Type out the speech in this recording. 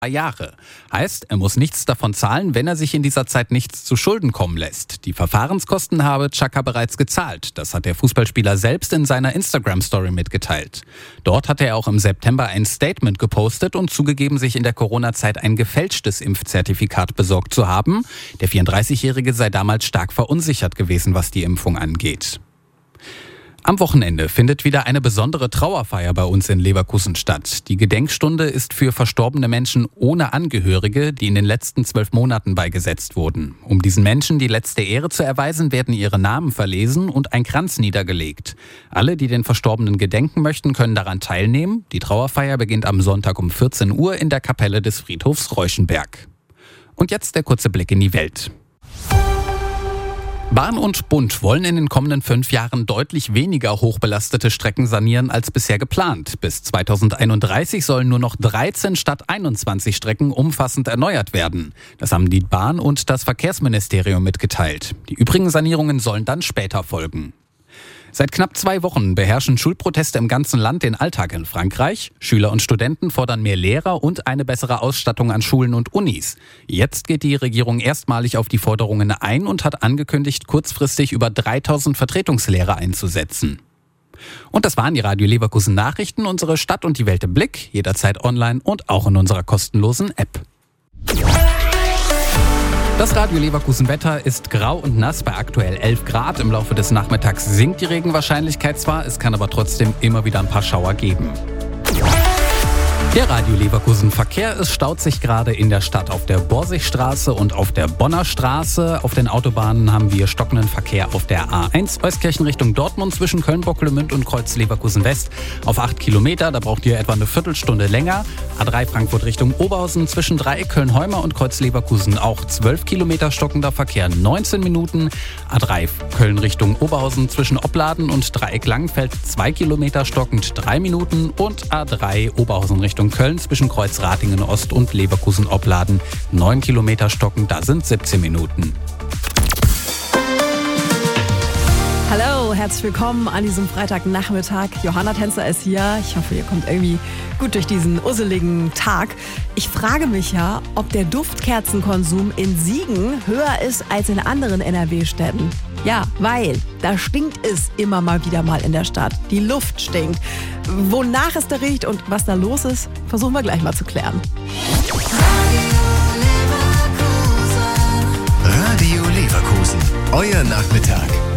Jahre. Heißt, er muss nichts davon zahlen, wenn er sich in dieser Zeit nichts zu Schulden kommen lässt. Die Verfahrenskosten habe Xhaka bereits gezahlt. Das hat der Fußballspieler selbst in seiner Instagram-Story mitgeteilt. Dort hatte er auch im September ein Statement gepostet und zugegeben, sich in der Corona-Zeit ein gefälschtes Impfzertifikat besorgt zu haben. Der 34-Jährige sei damals stark verunsichert gewesen, was die Impfung angeht. Am Wochenende findet wieder eine besondere Trauerfeier bei uns in Leverkusen statt. Die Gedenkstunde ist für verstorbene Menschen ohne Angehörige, die in den letzten 12 Monaten beigesetzt wurden. Um diesen Menschen die letzte Ehre zu erweisen, werden ihre Namen verlesen und ein Kranz niedergelegt. Alle, die den Verstorbenen gedenken möchten, können daran teilnehmen. Die Trauerfeier beginnt am Sonntag um 14 Uhr in der Kapelle des Friedhofs Reuschenberg. Und jetzt der kurze Blick in die Welt. Bahn und Bund wollen in den kommenden 5 Jahren deutlich weniger hochbelastete Strecken sanieren als bisher geplant. Bis 2031 sollen nur noch 13 statt 21 Strecken umfassend erneuert werden. Das haben die Bahn und das Verkehrsministerium mitgeteilt. Die übrigen Sanierungen sollen dann später folgen. Seit knapp 2 Wochen beherrschen Schulproteste im ganzen Land den Alltag in Frankreich. Schüler und Studenten fordern mehr Lehrer und eine bessere Ausstattung an Schulen und Unis. Jetzt geht die Regierung erstmalig auf die Forderungen ein und hat angekündigt, kurzfristig über 3000 Vertretungslehrer einzusetzen. Und das waren die Radio Leverkusen Nachrichten, unsere Stadt und die Welt im Blick, jederzeit online und auch in unserer kostenlosen App. Das Radio Leverkusen Wetter ist grau und nass bei aktuell 11 Grad. Im Laufe des Nachmittags sinkt die Regenwahrscheinlichkeit zwar, es kann aber trotzdem immer wieder ein paar Schauer geben. Der Radio Leverkusen Verkehr, es staut sich gerade in der Stadt auf der Borsigstraße und auf der Bonner Straße. Auf den Autobahnen haben wir stockenden Verkehr auf der A1 Euskirchen Richtung Dortmund zwischen Köln-Bocklemünd und Kreuz Leverkusen West auf 8 Kilometer. Da braucht ihr etwa eine Viertelstunde länger. A3 Frankfurt Richtung Oberhausen zwischen Dreieck Köln-Heumer und Kreuz Leverkusen auch 12 Kilometer stockender Verkehr, 19 Minuten. A3 Köln Richtung Oberhausen zwischen Opladen und Dreieck Langenfeld 2 Kilometer stockend 3 Minuten. Und A3 Oberhausen Richtung Köln zwischen Kreuz Ratingen Ost und Leverkusen Opladen 9 Kilometer stockend, da sind 17 Minuten. Hallo, herzlich willkommen an diesem Freitagnachmittag. Johanna Tänzer ist hier. Ich hoffe, ihr kommt irgendwie gut durch diesen usseligen Tag. Ich frage mich ja, ob der Duftkerzenkonsum in Siegen höher ist als in anderen NRW-Städten. Ja, weil da stinkt es immer mal wieder mal in der Stadt. Die Luft stinkt. Wonach es da riecht und was da los ist, versuchen wir gleich mal zu klären. Radio Leverkusen, euer Nachmittag.